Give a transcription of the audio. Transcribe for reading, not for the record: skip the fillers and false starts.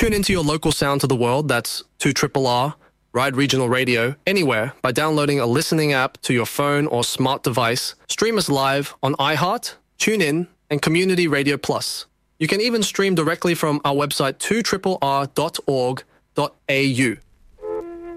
Tune into your local sound to the world. That's 2RRR, Ride Regional Radio, anywhere by downloading a listening app to your phone or smart device. Stream us live on iHeart, TuneIn, and Community Radio Plus. You can even stream directly from our website 2RRR.org.au.